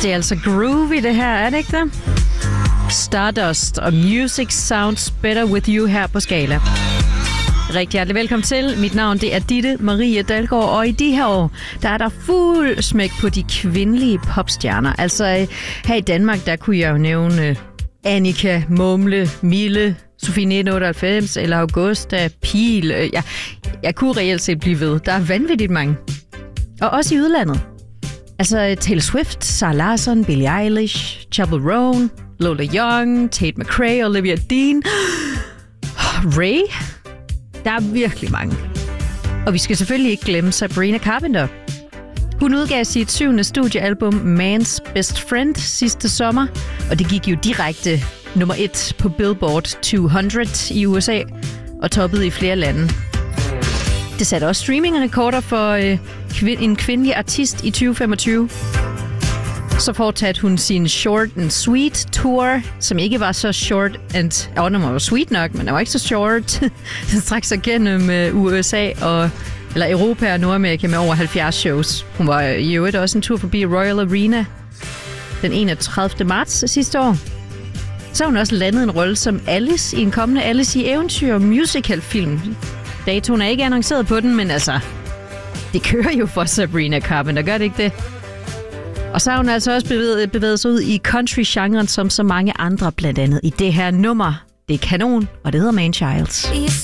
Det er altså groovy det her, er det ikke det? Stardust og Music Sounds Better With You her på Skala. Rigtig hjertelig velkommen til. Mit navn det er Ditte Marie Dalgaard, og i de her år, der er der fuld smæk på de kvindelige popstjerner. Altså her i Danmark, der kunne jeg jo nævne Annika, Mumle, Mille, Sofie 1998 eller Augusta, Pihl. Jeg kunne reelt set blive ved. Der er vanvittigt mange. Og også i udlandet. Altså Taylor Swift, Sarah Larsson, Billie Eilish, Chappell Roan, Lola Young, Tate McRae, Olivia Dean, Ray. Der er virkelig mange. Og vi skal selvfølgelig ikke glemme Sabrina Carpenter. Hun udgav sit 7. studiealbum Man's Best Friend sidste sommer, og det gik jo direkte nummer 1 på Billboard 200 i USA og toppede i flere lande. Det satte også streamingrekorder for en kvindelig artist i 2025. Så fortsatte hun sin Short and Sweet tour, som ikke var så short and... den var jo sweet nok, men den var ikke så short. Den strak sig gennem USA eller Europa og Nordamerika med over 70 shows. Hun var i øvrigt også en tur forbi Royal Arena den 31. marts sidste år. Så har hun også landet en rolle som Alice i en kommende Alice i Eventyr musicalfilm. Datoen er ikke annonceret på den, men altså, det kører jo for Sabrina Carpenter, gør det ikke det? Og så har hun altså også bevæget sig ud i country-genren som så mange andre, blandt andet i det her nummer. Det er kanon, og det hedder Man Child.